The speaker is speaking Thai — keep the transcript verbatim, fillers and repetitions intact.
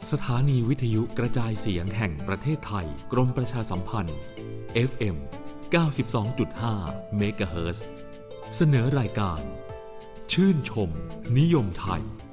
สถานีวิทยุกระจายเสียงแห่งประเทศไทยกรมประชาสัมพันธ์ เอฟ เอ็ม เก้าสิบสองจุดห้า เมกะเฮิรตซ์เสนอรายการชื่นชมนิยมไทย